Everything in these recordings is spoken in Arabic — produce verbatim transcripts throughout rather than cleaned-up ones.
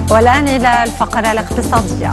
والآن إلى الفقرة الاقتصادية.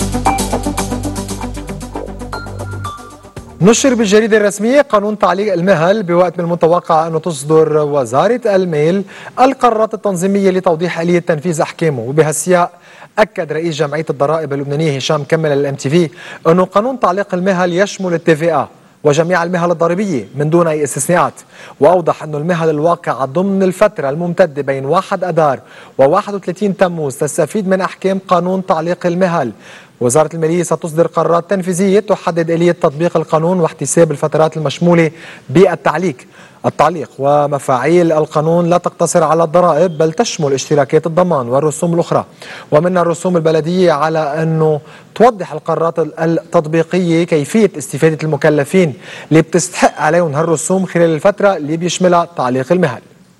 نشر بالجريدة الرسمية قانون تعليق المهل بوقت من المتوقع أن تصدر وزارة المال القرارات التنظيمية لتوضيح آلية تنفيذ أحكامه. وبهالسياق أكد رئيس جمعية الضرائب اللبنانية هشام كمل للام تي في أنه قانون تعليق المهل يشمل التي في إيه وجميع المهل الضريبية من دون أي استثناءات، وأوضح أن المهل الواقعة ضمن الفترة الممتدة بين واحد أذار وواحد وثلاثين تموز تستفيد من أحكام قانون تعليق المهل. وزارة المالية ستصدر قرارات تنفيذية تحدد آلية تطبيق القانون واحتساب الفترات المشمولة بالتعليق التعليق ومفاعيل القانون لا تقتصر على الضرائب بل تشمل اشتراكات الضمان والرسوم الأخرى ومنها الرسوم البلدية، على أنه توضح القرارات التطبيقية كيفية استفادة المكلفين اللي بتستحق عليهم هالرسوم خلال الفترة اللي بيشملها تعليق المهل.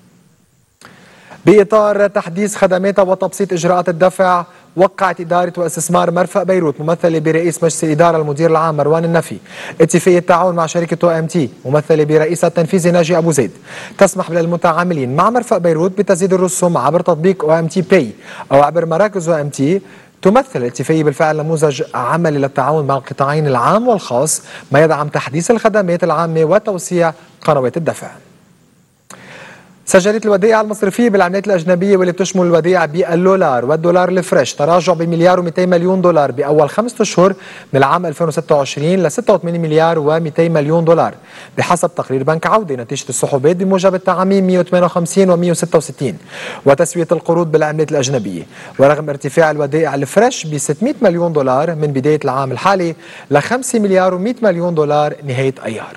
بإطار تحديث خدماتها وتبسيط إجراءات الدفع، وقعت إدارة واستثمار مرفأ بيروت ممثلة برئيس مجلس الإدارة المدير العام مروان النفي اتفاقية تعاون مع شركة او ام تي ممثلة برئيسها التنفيذي ناجي أبو زيد تسمح للمتعاملين مع مرفأ بيروت بتسديد الرسوم عبر تطبيق او ام تي باي أو عبر مراكز او ام تي. تمثل الاتفاقية بالفعل نموذج عملي للتعاون مع القطاعين العام والخاص، ما يدعم تحديث الخدمات العامة وتوسيع قنوات الدفع. سجلت الودائع المصرفية بالعملات الأجنبية واللي بتشمل الودائع بالدولار والدولار الفريش تراجع بمليار ومئتين مليون دولار بأول خمسة أشهر من العام ألفين وستة وعشرين ل ستة وثمانين مليار ومئتين مليون دولار بحسب تقرير بنك عودة نتيجة السحوبات بموجب التعاميم مئة وثمانية وخمسين و مئة وستة وستين وتسوية القروض بالعملات الأجنبية. ورغم ارتفاع الودائع الفريش ب ستمئة مليون دولار من بداية العام الحالي ل خمسة مليار ومئة مليون دولار نهاية أيار.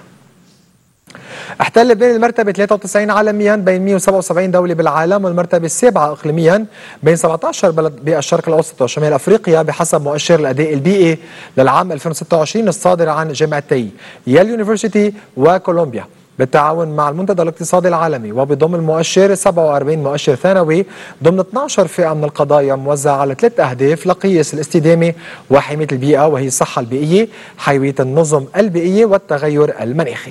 احتل لبنان المرتبة ثلاثة وتسعين عالميا بين مئة وسبعة وسبعين دولة بالعالم والمرتبة السابعة اقليميا بين سبعة عشر بلد بالشرق الاوسط وشمال افريقيا بحسب مؤشر الاداء البيئي للعام ألفين وستة وعشرين الصادر عن جامعتي ييل يونيفرسيتي وكولومبيا بالتعاون مع المنتدى الاقتصادي العالمي، وبضم المؤشر سبعة وأربعين مؤشر ثانوي ضمن اثنتي عشرة فئة من القضايا موزعة على ثلاث أهداف لقياس الاستدامة وحماية البيئة، وهي الصحة البيئية، حيوية النظم البيئية، والتغير المناخي.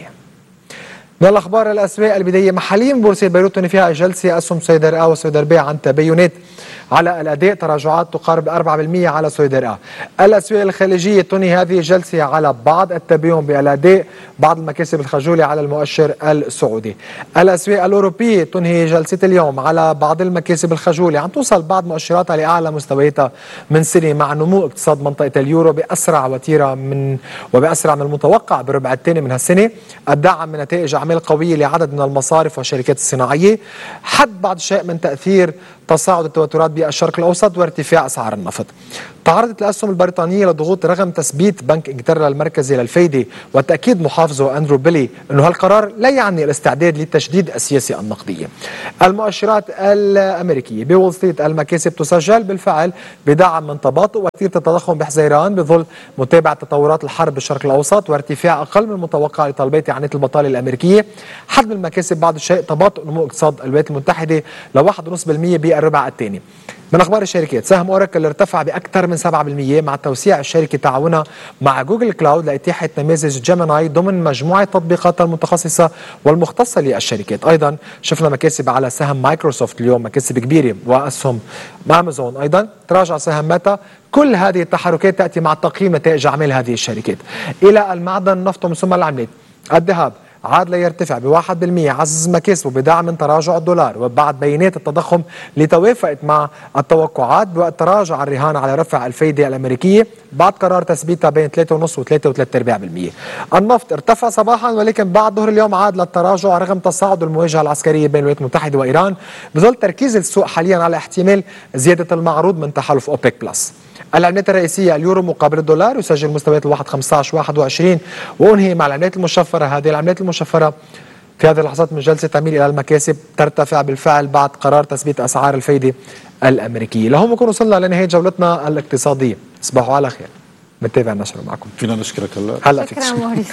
من الأخبار الأسواق البداية محليا بورصة بيروت تنهي فيها جلسة أسهم سويدر آ وسويدر بي عن تباينات على الأداء، تراجعات تقارب أربعة بالمئة على سويدر آ. الأسواق الخليجية تنهي هذه الجلسة على بعض التباين بالأداء، بعض المكاسب الخجولة على المؤشر السعودي. الأسواق الأوروبية تنهي جلسة اليوم على بعض المكاسب الخجولة، عم توصل بعض مؤشراتها لأعلى مستوياتها من سنة مع نمو اقتصاد منطقة اليورو بأسرع وتيرة من وبأسرع من المتوقع بالربع الثاني من هالسنة، الدعم من نتائج أعمال قوية لعدد من المصارف والشركات الصناعية، حد بعض الشيء من تأثير تصاعد التوترات بالشرق الأوسط وارتفاع أسعار النفط. تعرضت الأسهم البريطانية لضغوط رغم تثبيت بنك إنجلترا المركزي للفايدة وتأكيد محافظه أندرو بيلي أنه هالقرار لا يعني الاستعداد لتشديد السياسة النقدية. المؤشرات الأمريكية بول ستريت المكاسب تسجل بالفعل بدعم من تباطؤ وتيرة التضخم بحزيران بظل متابعة تطورات الحرب بالشرق الأوسط وارتفاع أقل من المتوقع لطلبات إعانة البطالة الأمريكية. حد من المكاسب بعض الشيء تباطؤ نمو اقتصاد الولايات المتحدة ل واحد فاصلة خمسة بالمئة بالربع الثاني. من أخبار الشركات، سهم أوراكل ارتفع بأكثر من سبعة بالمئة مع توسيع الشركة تعاونها مع جوجل كلاود لإتاحة نماذج جيميناي ضمن مجموعة تطبيقاتها المتخصصة والمختصة للشركات. أيضا شفنا مكاسب على سهم مايكروسوفت اليوم، مكاسب كبيرة، وأسهم أمازون أيضا تراجع سهم ميتا. كل هذه التحركات تأتي مع تقييم نتائج أعمال هذه الشركات. إلى المعدن، النفط ومن ثم العملات. الذهب عاد ليرتفع بواحد بالمئة، عزز مكاسبه بدعم من تراجع الدولار وبعد بيانات التضخم اللي توافقت مع التوقعات بوقت تراجع الرهان على رفع الفايدة الأمريكية بعد قرار تثبيتها بين ثلاثة فاصلة خمسة و ثلاثة وثلاثة أرباع بالمئة. النفط ارتفع صباحا ولكن بعد ظهر اليوم عاد للتراجع رغم تصاعد المواجهة العسكرية بين الولايات المتحدة وإيران، بظل تركيز السوق حاليا على احتمال زيادة المعروض من تحالف أوبك بلس. العملات الرئيسية اليورو مقابل الدولار يسجل مستويات الواحد خمسة عشر واحد وعشرين، وأنهي مع العملات المشفرة. هذه العملات المشفرة في هذه اللحظات من جلسة تميل إلى المكاسب ترتفع بالفعل بعد قرار تثبيت أسعار الفايدة الأمريكية. لهم نكون وصلنا لنهاية جولتنا الاقتصادية. تصبحوا على خير. نتابع النشر معكم. فينا نشكرك هلا. هلا شكرا موريس.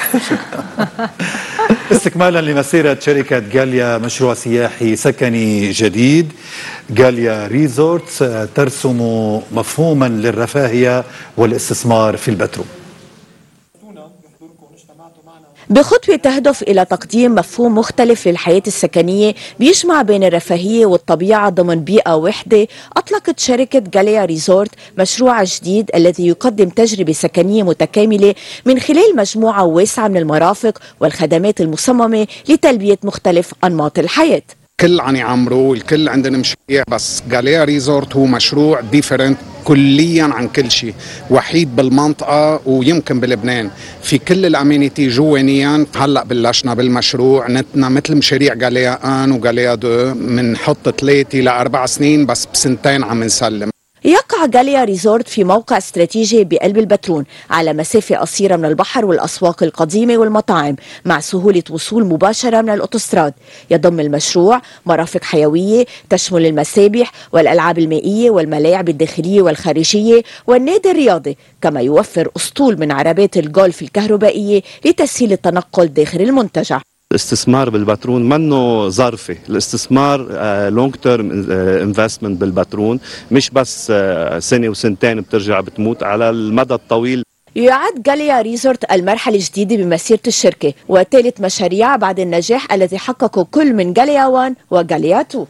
استكمالا لمسيرة شركة جاليا مشروع سياحي سكني جديد، جاليا ريزورتس ترسم مفهوما للرفاهية والاستثمار في البترول. بخطوة تهدف إلى تقديم مفهوم مختلف للحياة السكنية بيجمع بين الرفاهية والطبيعة ضمن بيئة واحدة، أطلقت شركة جاليا ريزورت مشروع جديد الذي يقدم تجربة سكنية متكاملة من خلال مجموعة واسعة من المرافق والخدمات المصممة لتلبية مختلف أنماط الحياة. الكل عم يعمروا والكل عندنا مشاريع، بس جاليا ريزورت هو مشروع ديفرنت كليا عن كل شيء، وحيد بالمنطقة ويمكن بلبنان، في كل الامينيتي جوانيا. هلا بلشنا بالمشروع نتنا مثل مشاريع جاليا ان وجاليا دو، منحط ثلاثة لأربع سنين بس بسنتين عم نسلم. يقع جاليا ريزورت في موقع استراتيجي بقلب البترون على مسافة قصيرة من البحر والأسواق القديمة والمطاعم، مع سهولة وصول مباشرة من الأوتوستراد. يضم المشروع مرافق حيوية تشمل المسابح والألعاب المائية والملاعب الداخلية والخارجية والنادي الرياضي، كما يوفر أسطول من عربات الجولف الكهربائية لتسهيل التنقل داخل المنتجع. الاستثمار بالبترون منه ظرفي، الاستثمار لونج تيرم انفستمنت بالبترون، مش بس uh, سنه وسنتين بترجع بتموت، على المدى الطويل. يعد جاليا ريزورت المرحلة الجديدة بمسيرة الشركة وثالث مشاريع بعد النجاح الذي حققه كل من جاليا واحد وجاليا اثنين.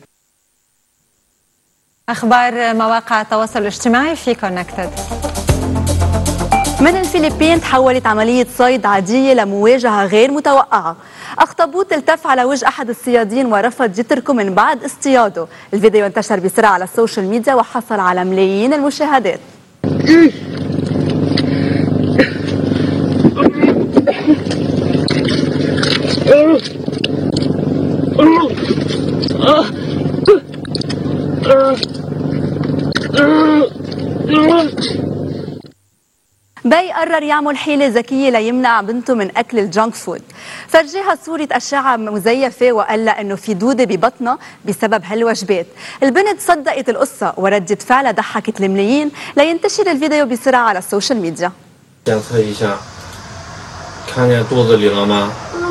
أخبار مواقع التواصل الاجتماعي في كونكتد. من الفلبين تحولت عملية صيد عادية لمواجهة غير متوقعة. أخطبوط التف على وجه أحد الصيادين ورفض يتركه من بعد اصطياده. الفيديو انتشر بسرعة على السوشيال ميديا وحصل على ملايين المشاهدات. بي قرر يعمل حيلة ذكية ليمنع بنته من أكل الجانك فود. فرجيها صورة أشعة مزيفة وقال لها إنه في دودة ببطنها بسبب هالوجبات. البنت صدقت القصة وردة فعلها ضحكت الملايين لينتشر الفيديو بسرعة على السوشيال ميديا. 检测一下，看见肚子里了吗？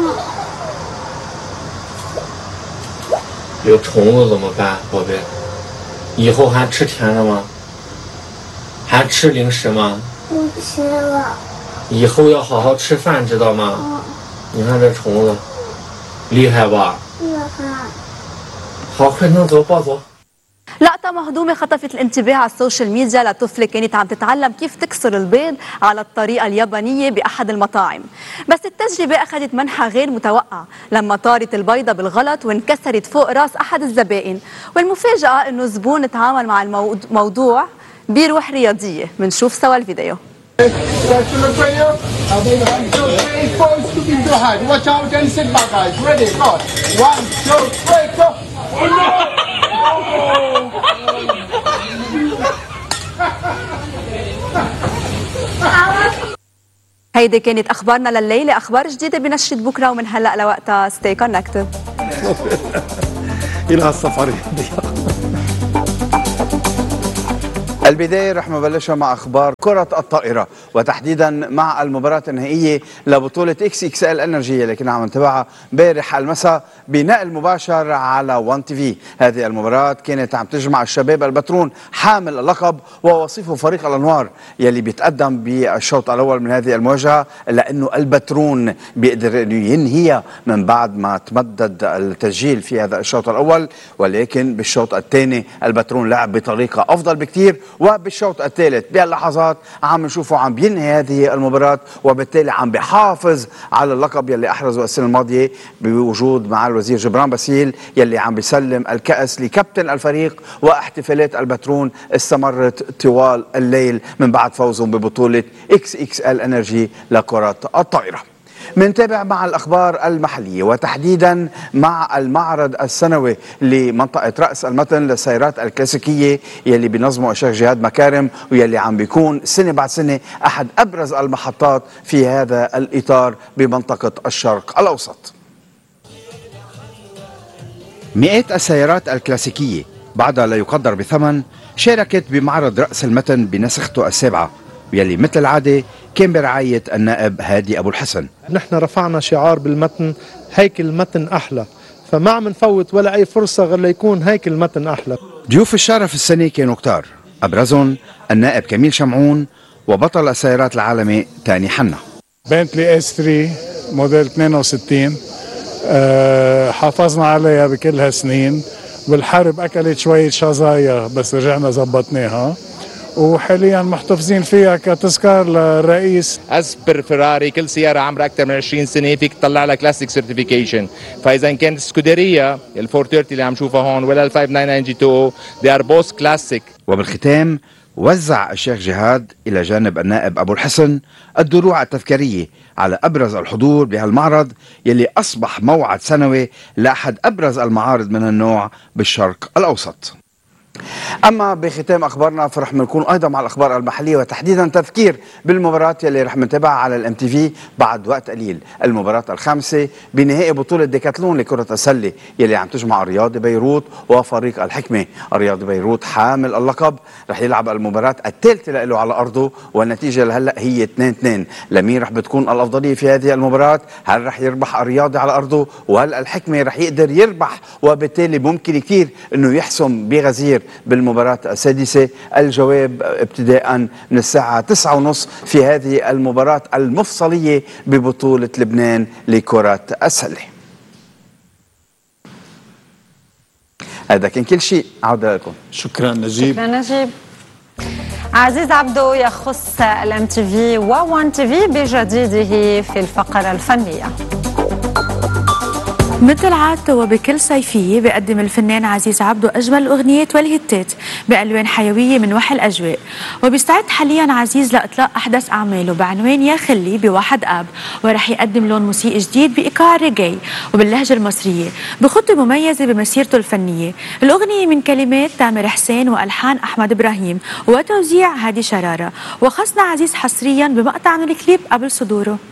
有虫子怎么办，宝贝？以后还吃甜的吗？还吃零食吗？ 不吃了。 以后要好好吃饭，知道吗？嗯。你看这虫子，厉害吧？ 厉害。 好，快弄走，抱走。 لقطة مهضومة خطفت الانتباه على السوشيال ميديا لطفلة كانت عم تتعلم كيف تكسر البيض على الطريقة اليابانية بأحد المطاعم، بس التجربة أخذت منحى غير متوقع لما طارت البيضة بالغلط وانكسرت فوق راس أحد الزبائن، والمفاجأة إنه الزبون تعامل مع الموضوع بروح رياضية. منشوف سوا الفيديو. هيدي كانت اخبارنا لليله، اخبار جديده بنشره بكره ومن هلا لوقتها ستي كونكتد. الى السفر. البداية رح نبلشها مع أخبار كرة الطائرة، وتحديدا مع المباراة النهائية لبطولة إكس إكس إل إنرجي اللي كنا عم نتابعها امبارح المساء بنقل مباشر على وان تي في. هذه المباراة كانت عم تجمع الشباب البترون حامل اللقب ووصيفه فريق الأنوار يلي بيتقدم بالشوط الأول من هذه المواجهة، إلا أنه البترون بيقدر أنه ينهيها من بعد ما تمدد التسجيل في هذا الشوط الأول، ولكن بالشوط الثاني البترون لعب بطريقة أفضل بكتير، وبالشوط الثالث بهاللحظات عم نشوفه عم بينهي هذه المباراة، وبالتالي عم بيحافظ على اللقب يلي أحرزه السنة الماضية بوجود مع الوزير جبران باسيل يلي عم بيسلم الكأس لكابتن الفريق. واحتفالات البترون استمرت طوال الليل من بعد فوزهم ببطولة إكس إكس إل إنرجي لكرة الطائرة. منتابع مع الأخبار المحلية وتحديدا مع المعرض السنوي لمنطقة رأس المتن للسيارات الكلاسيكية يلي بينظمه الشيخ جهاد مكارم، ويلي عم بيكون سنة بعد سنة أحد أبرز المحطات في هذا الإطار بمنطقة الشرق الأوسط. مئات السيارات الكلاسيكية بعدها لا يقدر بثمن شاركت بمعرض رأس المتن بنسخته السابعة، يلي مثل العادة كان برعاية النائب هادي أبو الحسن. نحن رفعنا شعار بالمتن هيكل المتن أحلى، فما عم نفوت ولا أي فرصة غير ليكون هيكل المتن أحلى. ضيوف الشرف السنة كانوا كتار، أبرزهم النائب كميل شمعون وبطل السيارات العالمي تاني حنا. بنتلي اس ثلاثة موديل اثنين وستين، أه حافظنا عليها بكل هالسنين. بالحرب أكلت شوية شظايا بس رجعنا زبطناها، وحاليا محتفظين فيها كتذكار للرئيس. از بر فراري كل سياره عمرها اكثر من عشرين سنه فيك تطلع لها كلاسيك سيرتيفيكيشن، فاذا كانت سكوديريا ال أربعمية وثلاثين اللي عم نشوفها هون ولا ال خمسمية وتسعة وتسعين جي تو they are both classic. وبالختام وزع الشيخ جهاد إلى جانب النائب أبو الحسن الدروع التذكارية على أبرز الحضور بهالمعرض يلي أصبح موعد سنوي لأحد أبرز المعارض من النوع بالشرق الأوسط. أما بختام أخبارنا فرح نكون أيضا مع الأخبار المحلية وتحديدا تذكير بالمباراة يلي رح نتابعها على الام تي في بعد وقت قليل، المباراة الخامسة بنهائي بطولة ديكاتلون لكرة السلة يلي عم تجمع رياض بيروت وفريق الحكمة. رياض بيروت حامل اللقب رح يلعب المباراة الثالثة له على أرضه، والنتيجة لهلا هي اثنين اثنين. لمين رح بتكون الأفضلية في هذه المباراة؟ هل رح يربح الرياضي على أرضه وهل الحكمة رح يقدر يربح وبالتالي ممكن كثير أنه يحسم بغزير بالمباراة السادسة؟ الجواب ابتداء من الساعة تسعة وثلاثين في هذه المباراة المفصلية ببطولة لبنان لكرة السلة. هذا كان كل شيء، عودة لكم. شكرا نجيب. شكرا نجيب. عزيز عبدو يخص الام تي في وون تي في بجديده في الفقرة الفنية. مثل عادته وبكل صيفية بيقدم الفنان عزيز عبدو أجمل الأغنيات والهتات بألوان حيوية من وحي الأجواء، وبيستعد حاليا عزيز لإطلاق أحدث أعماله بعنوان يا خلي بواحد آب، ورح يقدم لون موسيقي جديد بإيقاع الريجاي وباللهجة المصرية بخطة مميزة بمسيرته الفنية. الأغنية من كلمات تامر حسين وألحان أحمد إبراهيم وتوزيع هادي شرارة، وخصنا عزيز حصريا بمقطع من الكليب قبل صدوره.